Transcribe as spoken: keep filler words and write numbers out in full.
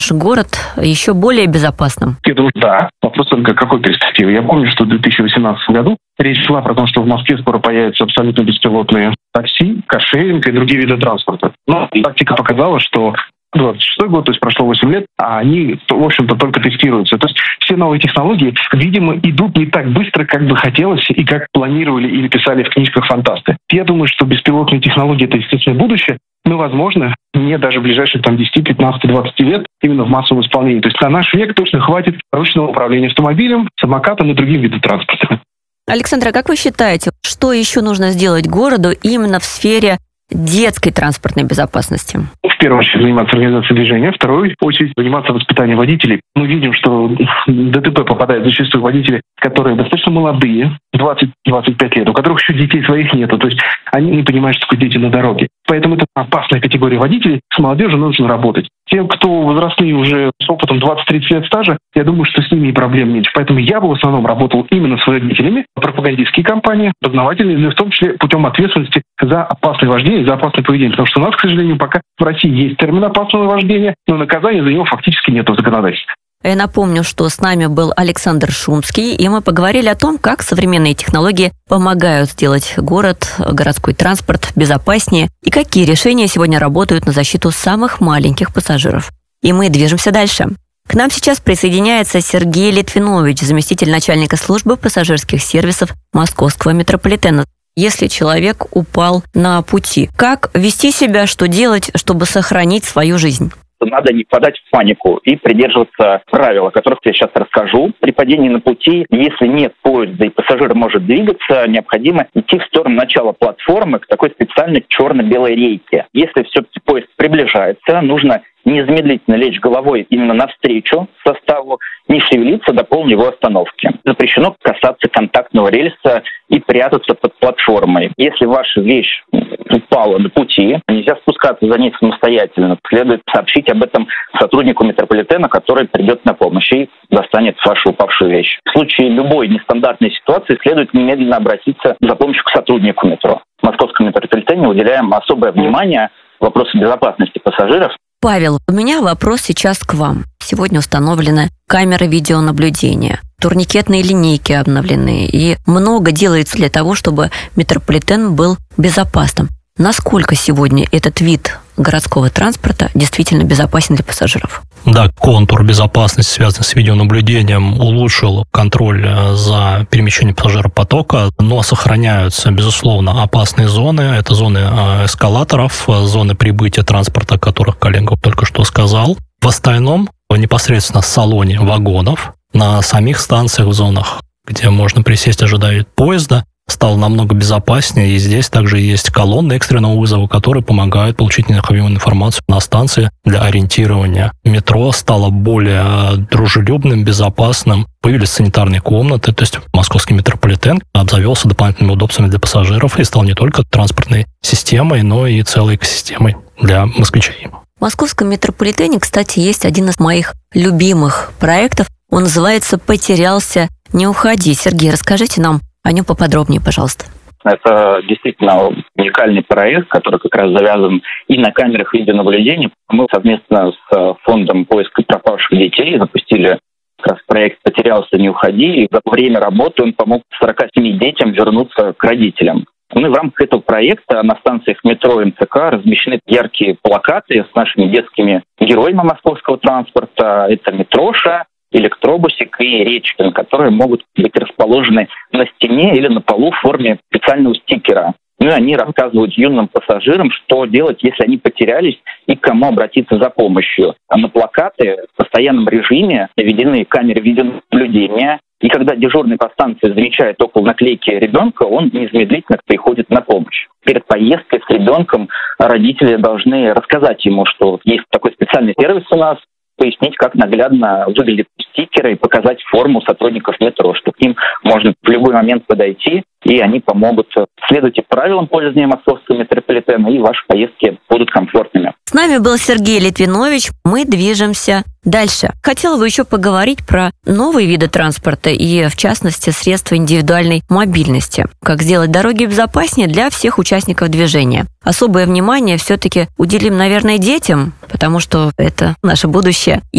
город еще более безопасным? Я думаю, да. Вопрос только какой перспективы. Я помню, что в две тысячи восемнадцатом году речь шла про то, что в Москве скоро появятся абсолютно беспилотные такси, каршеринг и другие виды транспорта. Но практика показала, что двадцать шестой год, то есть прошло восемь лет, а они, в общем-то, только тестируются. То есть все новые технологии, видимо, идут не так быстро, как бы хотелось и как планировали или писали в книжках фантасты. Я думаю, что беспилотные технологии — это, естественно, будущее, но, возможно, не даже в ближайших там, десять, пятнадцать, двадцать лет именно в массовом исполнении. То есть на наш век точно хватит ручного управления автомобилем, самокатом и другим видом транспорта. Александр, а как вы считаете, что еще нужно сделать городу именно в сфере детской транспортной безопасности? В первую очередь заниматься организацией движения, в вторую очередь заниматься воспитанием водителей. Мы видим, что в ДТП попадают зачастую водители, которые достаточно молодые, двадцать-двадцать пять лет, у которых еще детей своих нету. То есть они не понимают, что такое дети на дороге. Поэтому это опасная категория водителей. С молодежью нужно работать. Тем, кто возрослые уже с опытом двадцать-тридцать лет стажа, я думаю, что с ними и проблем меньше. Поэтому я бы в основном работал именно с водителями, пропагандистские кампании, познавательные, в том числе путем ответственности за опасное вождение, за опасное поведение. Потому что у нас, к сожалению, пока в России есть термин опасного вождения, но наказания за него фактически нет в законодательстве. Я напомню, что с нами был Александр Шумский, и мы поговорили о том, как современные технологии помогают сделать город, городской транспорт безопаснее, и какие решения сегодня работают на защиту самых маленьких пассажиров. И мы движемся дальше. К нам сейчас присоединяется Сергей Литвинович, заместитель начальника службы пассажирских сервисов Московского метрополитена. Если человек упал на пути, как вести себя, что делать, чтобы сохранить свою жизнь? Надо не впадать в панику и придерживаться правил, о которых я сейчас расскажу. При падении на пути, если нет поезда и пассажир может двигаться, необходимо идти в сторону начала платформы к такой специальной черно-белой рейке. Если все-таки поезд приближается, нужно незамедлительно лечь головой именно навстречу составу, не шевелиться до полной его остановки. Запрещено касаться контактного рельса и прятаться под платформой. Если ваша вещь упала на пути, нельзя спускаться за ней самостоятельно. Следует сообщить об этом сотруднику метрополитена, который придет на помощь и достанет вашу упавшую вещь. В случае любой нестандартной ситуации следует немедленно обратиться за помощью к сотруднику метро. В Московском метрополитене уделяем особое внимание вопросу безопасности пассажиров. Павел, у меня вопрос сейчас к вам. Сегодня установлены камеры видеонаблюдения, турникетные линейки обновлены, и много делается для того, чтобы метрополитен был безопасным. Насколько сегодня этот вид городского транспорта действительно безопасен для пассажиров? Да, контур безопасности, связанный с видеонаблюдением, улучшил контроль за перемещением пассажиропотока, но сохраняются, безусловно, опасные зоны. Это зоны эскалаторов, зоны прибытия транспорта, о которых коллега только что сказал. В остальном, непосредственно в салоне вагонов, на самих станциях, в зонах, где можно присесть, ожидая поезда, стало намного безопаснее, и здесь также есть колонны экстренного вызова, которые помогают получить необходимую информацию на станции для ориентирования. Метро стало более дружелюбным, безопасным, появились санитарные комнаты, то есть московский метрополитен обзавелся дополнительными удобствами для пассажиров и стал не только транспортной системой, но и целой экосистемой для москвичей. В Московском метрополитене, кстати, есть один из моих любимых проектов. Он называется «Потерялся, не уходи». Сергей, расскажите нам о нем поподробнее, пожалуйста. Это действительно уникальный проект, который как раз завязан и на камерах видеонаблюдения. Мы совместно с фондом поиска пропавших детей запустили как раз проект «Потерялся, не уходи». И за время работы он помог сорока семи детям вернуться к родителям. Ну и в рамках этого проекта на станциях метро эм цэ ка размещены яркие плакаты с нашими детскими героями московского транспорта. Это метроша, электробусик и Речкин, которые могут быть расположены на стене или на полу в форме специального стикера. Ну и они рассказывают юным пассажирам, что делать, если они потерялись, и к кому обратиться за помощью. А на плакаты в постоянном режиме наведены камеры видеонаблюдения, и когда дежурный по станции замечает около наклейки ребенка, он незамедлительно приходит на помощь. Перед поездкой с ребенком родители должны рассказать ему, что есть такой специальный сервис у нас, пояснить, как наглядно выглядят стикеры и показать форму сотрудников метро, что к ним можно в любой момент подойти, и они помогут. Следуйте правилам пользования московского метрополитена, и ваши поездки будут комфортными. С нами был Сергей Литвинович. Мы движемся Дальше. Хотела бы еще поговорить про новые виды транспорта и, в частности, средства индивидуальной мобильности. Как сделать дороги безопаснее для всех участников движения. Особое внимание все-таки уделим, наверное, детям, потому что это наше будущее.